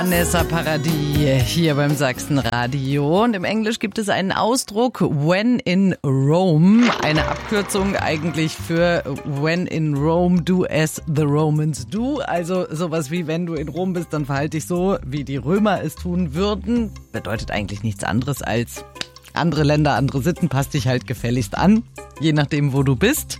Vanessa Paradis hier beim Sachsenradio. Und im Englisch gibt es einen Ausdruck, when in Rome. Eine Abkürzung eigentlich für when in Rome, do as the Romans do. Also sowas wie, wenn du in Rom bist, dann verhalte dich so, wie die Römer es tun würden. Bedeutet eigentlich nichts anderes als andere Länder, andere Sitten, passt dich halt gefälligst an, je nachdem, wo du bist.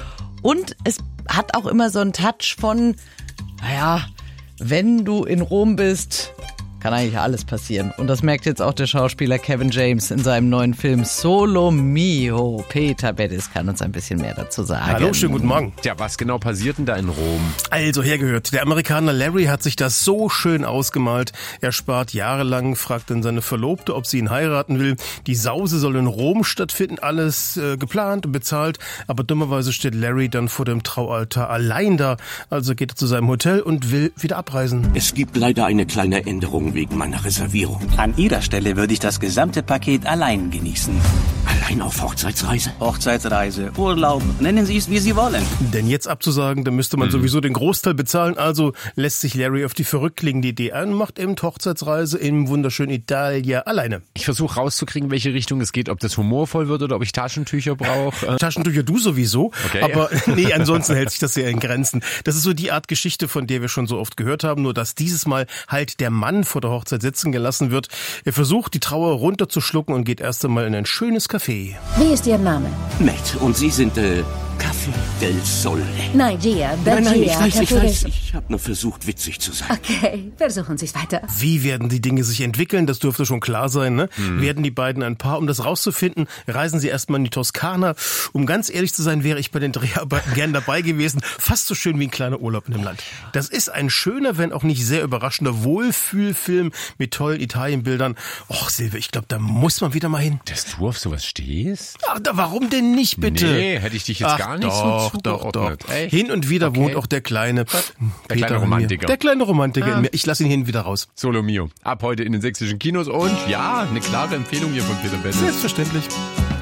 Und es hat auch immer so einen Touch von, naja, wenn du in Rom bist, kann eigentlich alles passieren. Und das merkt jetzt auch der Schauspieler Kevin James in seinem neuen Film Solo Mio. Peter Bettis kann uns ein bisschen mehr dazu sagen. Hallo, schönen guten Morgen. Tja, was genau passiert denn da in Rom? Also, hergehört. Der Amerikaner Larry hat sich das so schön ausgemalt. Er spart jahrelang, fragt dann seine Verlobte, ob sie ihn heiraten will. Die Sause soll in Rom stattfinden, alles geplant und bezahlt. Aber dummerweise steht Larry dann vor dem Traualtar allein da. Also geht er zu seinem Hotel und will wieder abreisen. Es gibt leider eine kleine Änderung wegen meiner Reservierung. An Ihrer Stelle würde ich das gesamte Paket allein genießen. Allein auf Hochzeitsreise? Hochzeitsreise, Urlaub, nennen Sie es, wie Sie wollen. Denn jetzt abzusagen, da müsste man sowieso den Großteil bezahlen. Also lässt sich Larry auf die verrückt klingende Idee ein und macht eben Hochzeitsreise im wunderschönen Italia alleine. Ich versuche rauszukriegen, welche Richtung es geht, ob das humorvoll wird oder ob ich Taschentücher brauche. Taschentücher du sowieso, Okay. Aber nee, ansonsten hält sich das sehr in Grenzen. Das ist so die Art Geschichte, von der wir schon so oft gehört haben, nur dass dieses Mal halt der Mann vor der Hochzeit sitzen gelassen wird. Er versucht, die Trauer runterzuschlucken und geht erst einmal in ein schönes Café. Wie ist Ihr Name? Matt, und Sie sind Café del Sole. Nein, Gia. Nein, ich weiß. Café. Ich habe nur versucht, witzig zu sein. Okay, versuchen Sie es weiter. Wie werden die Dinge sich entwickeln? Das dürfte schon klar sein, ne? Werden die beiden ein Paar? Um das rauszufinden, reisen sie erstmal in die Toskana. Um ganz ehrlich zu sein, wäre ich bei den Dreharbeiten gern dabei gewesen. Fast so schön wie ein kleiner Urlaub in dem Land. Das ist ein schöner, wenn auch nicht sehr überraschender Wohlfühlfilm mit tollen Italienbildern. Och, Silve, ich glaube, da muss man wieder mal hin. Dass du auf sowas stehst? Ach, warum denn nicht, bitte? Nee, hätte ich dich jetzt gar nicht so zugeordnet. Doch. Hin und wieder wohnt auch der kleine kleine Romantiker. Der kleine Romantiker in mir. Ich lasse ihn hin und wieder raus. Solo Mio. Ab heute in den sächsischen Kinos und ja, eine klare Empfehlung hier von Peter Bettis. Selbstverständlich.